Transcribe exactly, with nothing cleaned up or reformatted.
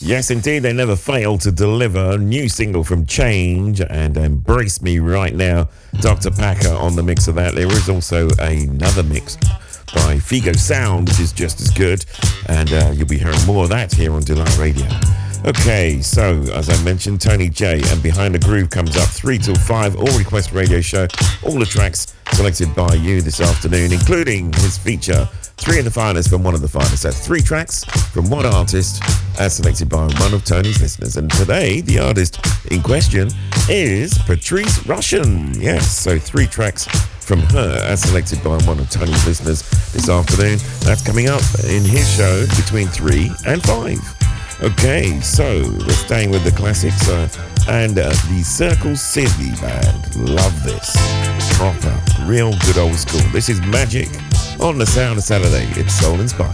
Yes, indeed, they never fail to deliver. A new single from Change and Embrace Me right now. Doctor Packer on the mix of that. There is also another mix by Figo Sound, which is just as good. And uh, you'll be hearing more of that here on Delight Radio. Okay, so as I mentioned, Tony J and Behind the Groove comes up three till five, all request radio show, all the tracks selected by you this afternoon, including his feature, Three of the Finest from one of the finest. That's three tracks from one artist as selected by one of Tony's listeners. And today, the artist in question is Patrice Rushen. Yes, so three tracks from her as selected by one of Tony's listeners this afternoon. That's coming up in his show between three and five. Okay, so we're staying with the classics uh, and uh, the Circle City Band. Love this. Proper, real good old school. This is Magic on the Sound of Saturday. It's soul inspired.